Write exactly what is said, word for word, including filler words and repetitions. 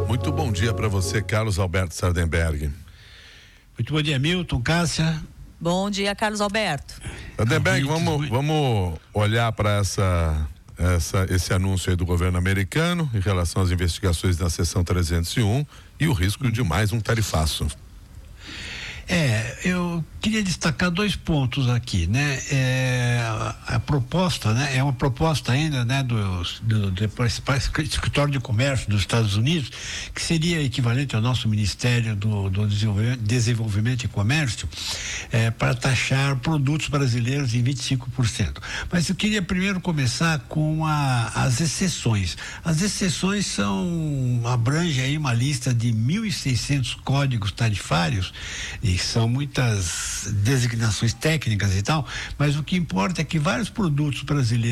Muito bom dia para você, Carlos Alberto Sardenberg. Muito bom dia, Milton, Cássia. Bom dia, Carlos Alberto. Sardenberg, vamos, vamos olhar para essa, essa, esse anúncio aí do governo americano em relação às investigações na seção trezentos e um e o risco de mais um tarifaço. É, eu queria destacar dois pontos aqui, né? É, a, a proposta, né? É uma proposta ainda, né? Do, do, do principal escritório de comércio dos Estados Unidos, que seria equivalente ao nosso Ministério do, do Desenvolvimento, Desenvolvimento e Comércio, é, para taxar produtos brasileiros em vinte e cinco por cento. Mas eu queria primeiro começar com a, as exceções. As exceções são, abrange aí uma lista de mil e seiscentos códigos tarifários, e são muitas designações técnicas e tal, mas o que importa é que vários produtos brasileiros